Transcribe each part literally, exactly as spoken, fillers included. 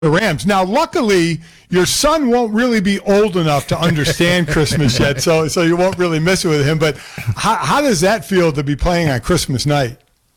the Rams. Now, luckily, your son won't really be old enough to understand Christmas yet, so so you won't really miss it with him. But how, how does that feel to be playing on Christmas night?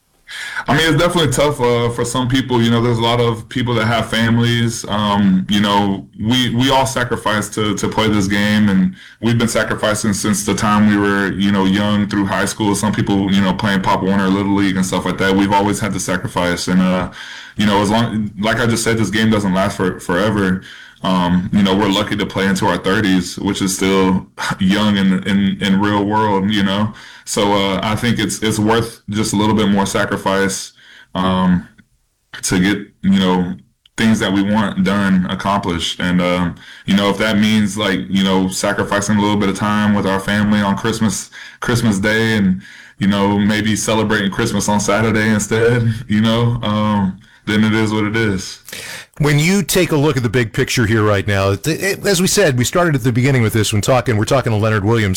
I mean, it's definitely tough uh, for some people. You know, there's a lot of people that have families. Um, you know, we we all sacrifice to to play this game, and we've been sacrificing since the time we were, you know, young through high school. Some people, you know, playing Pop Warner, Little League, and stuff like that. We've always had to sacrifice, and uh, you know, as long, like I just said, this game doesn't last for forever. Um, you know, we're lucky to play into our thirties, which is still young in in, in real world, you know. So uh, I think it's it's worth just a little bit more sacrifice um, to get, you know, things that we want done, accomplished. And, um, you know, if that means, like, you know, sacrificing a little bit of time with our family on Christmas, Christmas Day, and, you know, maybe celebrating Christmas on Saturday instead, you know, um, then it is what it is. When you take a look at the big picture here right now, it, it, as we said, we started at the beginning with this when talking, we're talking to Leonard Williams.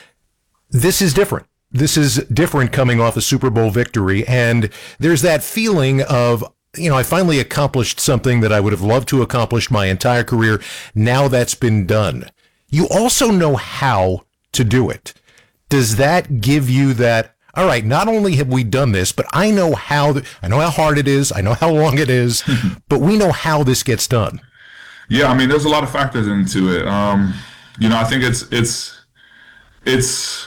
This is different. This is different coming off a Super Bowl victory. And there's that feeling of, you know, I finally accomplished something that I would have loved to accomplish my entire career. Now that's been done. You also know how to do it. Does that give you that, all right, not only have we done this, but I know how, th- I know how hard it is, I know how long it is, but we know how this gets done. Yeah, I mean, there's a lot of factors into it. Um, you know, I think it's it's it's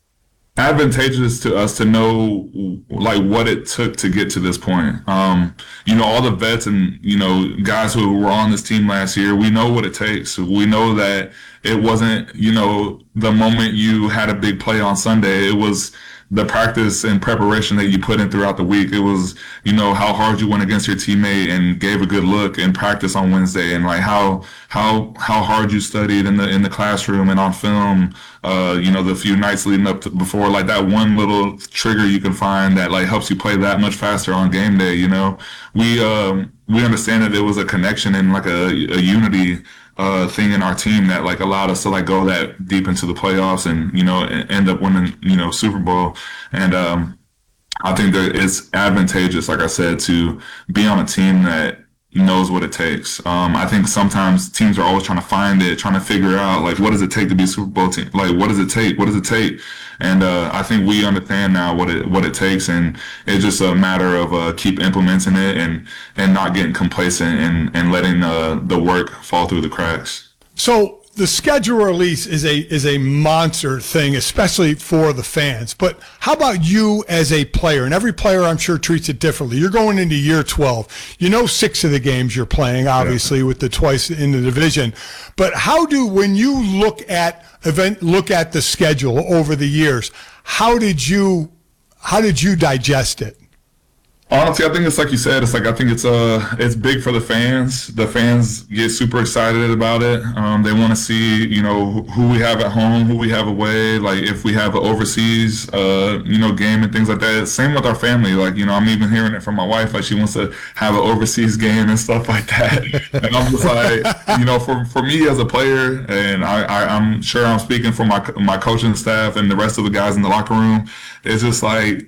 advantageous to us to know, like, what it took to get to this point. Um, you know, all the vets and, you know, guys who were on this team last year, we know what it takes. We know that it wasn't, you know, the moment you had a big play on Sunday. It was the practice and preparation that you put in throughout the week. It was, you know, how hard you went against your teammate and gave a good look in practice on Wednesday, and like how how how hard you studied in the in the classroom and on film. Uh, you know, the few nights leading up to before, like that one little trigger you can find that like helps you play that much faster on game day. You know, we um, we understand that there was a connection and like a, a unity Uh, thing in our team that like allowed us to like go that deep into the playoffs and, you know, end up winning, you know, Super Bowl. And um, I think that it's advantageous, like I said, to be on a team that knows what it takes. Um, I think sometimes teams are always trying to find it, trying to figure out like, what does it take to be a Super Bowl team? Like, what does it take? What does it take? And uh, I think we understand now what it what it takes, and it's just a matter of uh, keep implementing it and and not getting complacent and and letting uh, the work fall through the cracks. So the schedule release is a is a monster thing, especially for the fans. But how about you as a player? And every player, I'm sure, treats it differently. You're going into year twelve. You know six of the games you're playing, obviously, yeah, with the twice in the division. But how do, when you look at event, look at the schedule over the years, how did you how did you digest it? Honestly, I think it's like you said. It's like I think it's uh it's big for the fans. The fans get super excited about it. Um, they want to see, you know, who we have at home, who we have away. Like if we have an overseas, uh, you know, game and things like that. Same with our family. Like, you know, I'm even hearing it from my wife. Like she wants to have an overseas game and stuff like that. And I'm just like, you know, for for me as a player, and I, I I'm sure I'm speaking for my my coaching staff and the rest of the guys in the locker room. It's just like.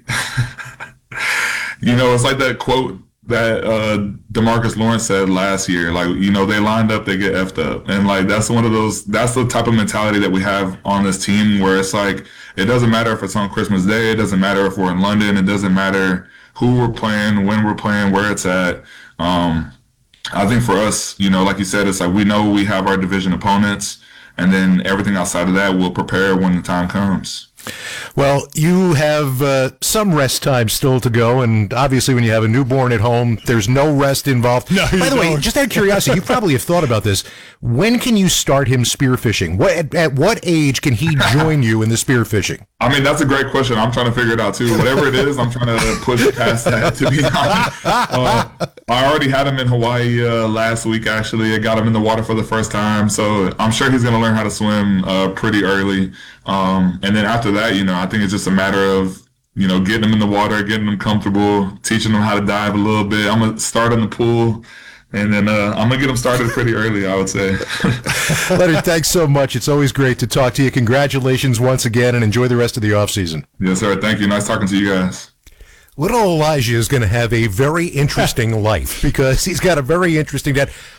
You know, it's like that quote that uh, DeMarcus Lawrence said last year. Like, you know, they lined up, they get effed up. And, like, that's one of those, that's the type of mentality that we have on this team where it's like, it doesn't matter if it's on Christmas Day. It doesn't matter if we're in London. It doesn't matter who we're playing, when we're playing, where it's at. Um, I think for us, you know, like you said, it's like we know we have our division opponents, and then everything outside of that, we'll prepare when the time comes. Well, you have uh, some rest time still to go, and obviously when you have a newborn at home, there's no rest involved. No, By the don't. way, just out of curiosity, you probably have thought about this. When can you start him spearfishing? What, at, at what age can he join you in the spearfishing? I mean, that's a great question. I'm trying to figure it out, too. Whatever it is, I'm trying to push past that, to be honest. Uh, I already had him in Hawaii uh, last week, actually. I got him in the water for the first time, so I'm sure he's going to learn how to swim uh, pretty early. Um, and then after that, you know, I think it's just a matter of, you know, getting him in the water, getting him comfortable, teaching him how to dive a little bit. I'm going to start in the pool. And then uh, I'm going to get them started pretty early, I would say. Leonard, thanks so much. It's always great to talk to you. Congratulations once again, and enjoy the rest of the offseason. Yes, sir. Thank you. Nice talking to you guys. little Elijah is going to have a very interesting life because he's got a very interesting dad.